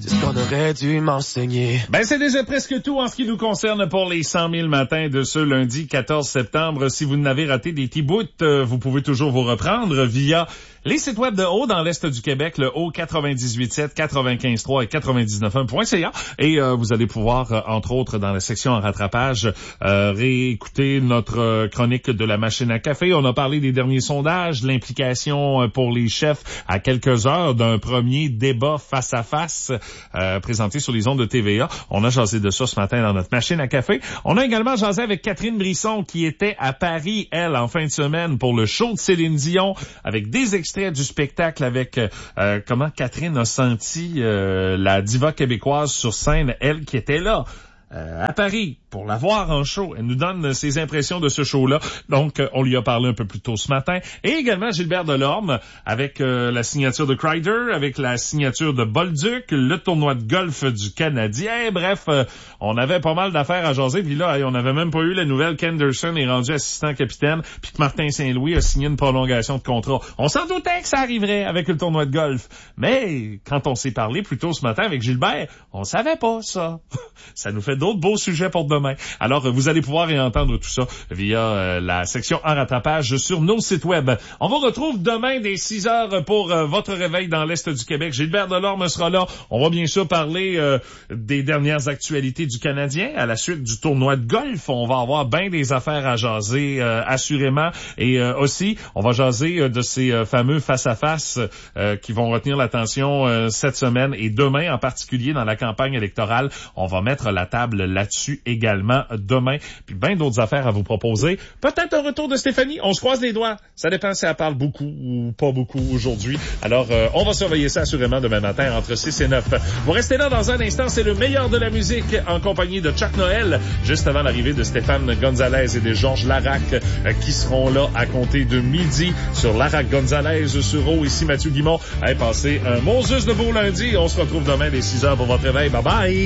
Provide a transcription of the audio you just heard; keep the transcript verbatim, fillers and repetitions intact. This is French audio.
c'est ce qu'on aurait dû m'enseigner. Ben, c'est déjà presque tout en ce qui nous concerne pour les cent mille matins de ce lundi quatorze septembre. Si vous n'avez raté des petits bouts, euh, vous pouvez toujours vous reprendre via les sites web de Haut dans l'Est du Québec, le Haut quatre-vingt-dix-huit sept, quatre-vingt-quinze trois et quatre-vingt-dix-neuf un point c a. Et euh, vous allez pouvoir, euh, entre autres, dans la section en rattrapage, euh, réécouter notre euh, chronique de la machine à café. On a parlé des derniers sondages, de l'implication euh, pour les chefs à quelques heures d'un premier débat face à face euh, présenté sur les ondes de T V A. On a jasé de ça ce matin dans notre machine à café. On a également jasé avec Catherine Brisson qui était à Paris, elle, en fin de semaine pour le show de Céline Dion, avec des extraits du spectacle avec euh, comment Catherine a senti euh, la diva québécoise sur scène, elle qui était là euh, à Paris pour la voir en show. Elle nous donne ses impressions de ce show-là. Donc, euh, on lui a parlé un peu plus tôt ce matin. Et également Gilbert Delorme avec euh, la signature de Kreider, avec la signature de Bolduc, le tournoi de golf du Canadien. Bref, euh, on avait pas mal d'affaires à jaser. Puis là, on n'avait même pas eu la nouvelle qu'Henderson est rendu assistant capitaine, puis que Martin Saint-Louis a signé une prolongation de contrat. On s'en doutait que ça arriverait avec le tournoi de golf. Mais quand on s'est parlé plus tôt ce matin avec Gilbert, on savait pas ça. Ça nous fait d'autres beaux sujets pour demain. Alors, vous allez pouvoir y entendre tout ça via euh, la section en rattrapage sur nos sites web. On vous retrouve demain dès six heures pour euh, votre réveil dans l'Est du Québec. Gilbert Delorme sera là. On va bien sûr parler euh, des dernières actualités du Canadien à la suite du tournoi de golf. On va avoir bien des affaires à jaser, euh, assurément. Et euh, aussi, on va jaser euh, de ces euh, fameux face-à-face euh, qui vont retenir l'attention euh, cette semaine et demain en particulier dans la campagne électorale. On va mettre la table là-dessus également demain, puis bien d'autres affaires à vous proposer. Peut-être un retour de Stéphanie, on se croise les doigts. Ça dépend si elle parle beaucoup ou pas beaucoup aujourd'hui. Alors, euh, on va surveiller ça assurément demain matin entre six et neuf. Vous restez là dans un instant, c'est le meilleur de la musique en compagnie de Chuck Noël, juste avant l'arrivée de Stéphane Gonzalez et de Georges Larac euh, qui seront là à compter de midi sur Larac Gonzalez sur Eau. Ici Mathieu Guimont. Allez, passez un Moses de beau lundi. On se retrouve demain dès six heures pour votre réveil. Bye bye!